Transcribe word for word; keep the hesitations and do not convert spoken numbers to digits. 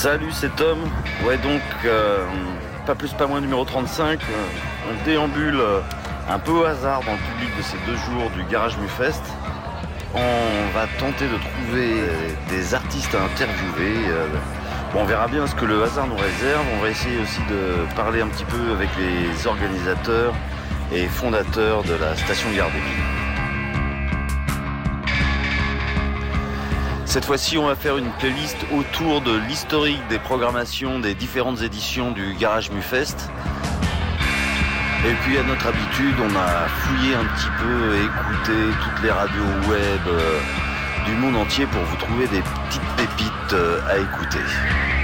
Salut, c'est Tom. Ouais, donc, euh, pas plus pas moins numéro trente-cinq. Euh, on déambule euh, un peu au hasard dans le public de ces deux jours du Garage Mufest. On va tenter de trouver des artistes à interviewer. Euh, bon, on verra bien ce que le hasard nous réserve. On va essayer aussi de parler un petit peu avec les organisateurs et fondateurs de la station Gare des Mines. Cette fois-ci, on va faire une playlist autour de l'historique des programmations des différentes éditions du Garage Mufest. Et puis, à notre habitude, on a fouillé un petit peu, écouté toutes les radios web euh, du monde entier pour vous trouver des petites pépites euh, à écouter.